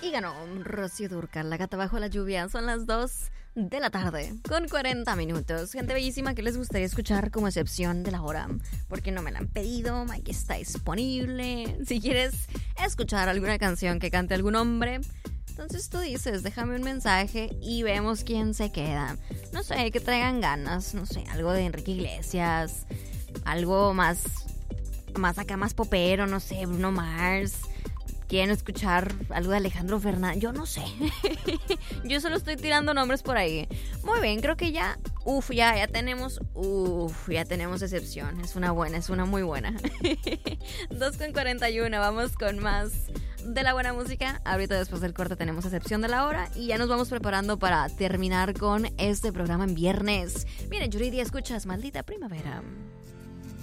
Y ganó Rocío Dúrcal, La Gata Bajo la Lluvia. Son las 2 de la tarde con 40 minutos. Gente bellísima, ¿qué les gustaría escuchar como excepción de la hora? Porque no me la han pedido, Mike está disponible. Si quieres escuchar alguna canción que cante algún hombre, entonces tú dices, déjame un mensaje y vemos quién se queda. No sé, que traigan ganas, no sé, algo de Enrique Iglesias, algo más acá, más popero, no sé, Bruno Mars. ¿Quieren escuchar algo de Alejandro Fernández? Yo no sé. Yo solo estoy tirando nombres por ahí. Muy bien, creo que ya tenemos excepción. Es una muy buena. 2:41, vamos con más de la buena música. Ahorita después del corte tenemos excepción de la hora y ya nos vamos preparando para terminar con este programa en viernes. Miren, Yuridia, escuchas Maldita Primavera.